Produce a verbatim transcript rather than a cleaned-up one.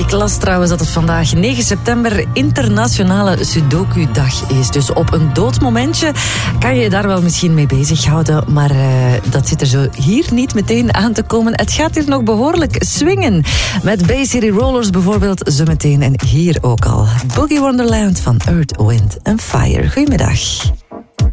Ik las trouwens dat het vandaag negen september internationale Sudoku-dag is. Dus op een doodmomentje kan je je daar wel misschien mee bezighouden. Maar uh, dat zit er zo hier niet meteen aan te komen. Het gaat hier nog behoorlijk swingen. Met Bay City Rollers bijvoorbeeld zo meteen. En hier ook al. Boogie Wonderland van Earth, Wind and Fire. Goedemiddag.